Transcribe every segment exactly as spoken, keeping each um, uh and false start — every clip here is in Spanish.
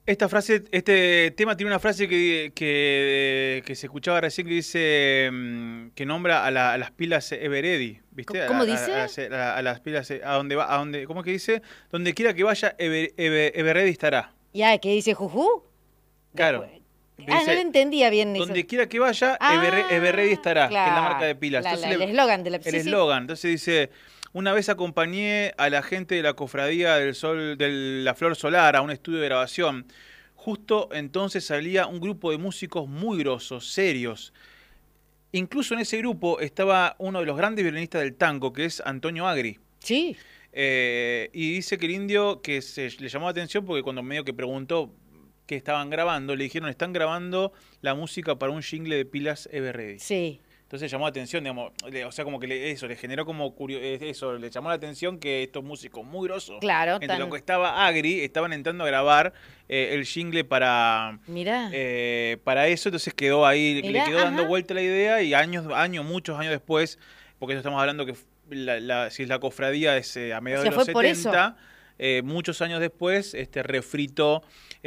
Esta frase, este tema tiene una frase que, que, que se escuchaba recién que dice mm, que nombra a, la- a las pilas Eveready, ¿Cómo ¿viste? A, la- cómo a- a dice? las a las pilas, eh, a donde va, a donde, ¿cómo es que dice? Donde quiera que vaya, Ever- Ever- Eveready estará. Ya, ¿qué dice Juju? Claro. Después. Ah, no le Dice, entendía bien eso. donde quiera que vaya, Everre- Everready Ah, estará, que es la marca claro. de pilas. La- Entonces la- el le- eslogan de la... el Sí, sí. eslogan. Entonces dice, una vez acompañé a la gente de la cofradía del sol, de la Flor Solar a un estudio de grabación. Justo entonces salía un grupo de músicos muy grosos, serios. Incluso en ese grupo estaba uno de los grandes violinistas del tango, que es Antonio Agri. Sí. Eh, y dice que el indio que se le llamó la atención porque cuando medio que preguntó qué estaban grabando, le dijeron, están grabando la música para un jingle de pilas Everready. Sí. Entonces llamó la atención, digamos, le- o sea, como que le- eso, le generó como curio- eh, eso, le llamó la atención que estos músicos muy grosos, Claro, entre los tan... que estaba Agri, estaban entrando a grabar eh, el jingle para, Mirá, eh, para eso, entonces quedó ahí, le mirá, quedó dando ajá. vuelta la idea y años, años, muchos años después, porque eso estamos hablando que f- la, la- si es la cofradía es eh, a O mediados de sea, los fue por eso. setenta, eh, muchos años después, este refrito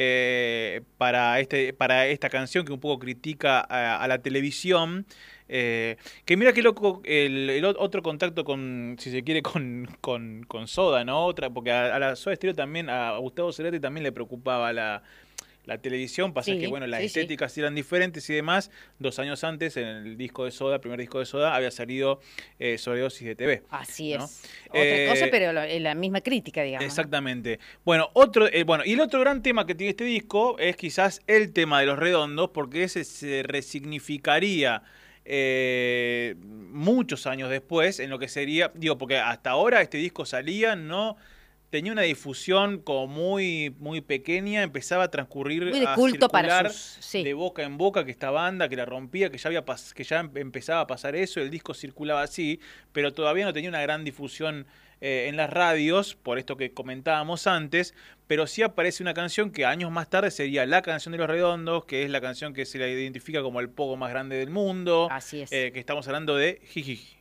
eh, para, este, para esta canción que un poco critica a, a la televisión. Eh, que mira qué loco el, el otro contacto con, si se quiere, con, con, con Soda, ¿no? Otra, porque a, a la Soda Stereo también, a Gustavo Cerati también le preocupaba la, la televisión. Pasa que, Sí, bueno, las sí, sí. estéticas eran diferentes y demás. Dos años antes, en el disco de Soda, el primer disco de Soda, había salido eh, Sobredosis de T V, Así ¿no? es. Otra cosa, Eh, pero lo- la misma crítica, digamos, ¿no? Exactamente. Bueno, otro, eh, bueno, y el otro gran tema que tiene este disco es quizás el tema de Los Redondos, porque ese se resignificaría eh, muchos años después en lo que sería, digo, porque hasta ahora este disco salía, no tenía una difusión como muy, muy pequeña, empezaba a transcurrir, Muy de a culto para circular sus... de Sí. boca en boca que esta banda, que la rompía, que ya había pas- que ya em- empezaba a pasar eso, el disco circulaba así, pero todavía no tenía una gran difusión eh, en las radios, por esto que comentábamos antes, pero sí aparece una canción que años más tarde sería la canción de Los Redondos, que es la canción que se la identifica como el pogo más grande del mundo, Así es. eh, que estamos hablando de Jijiji.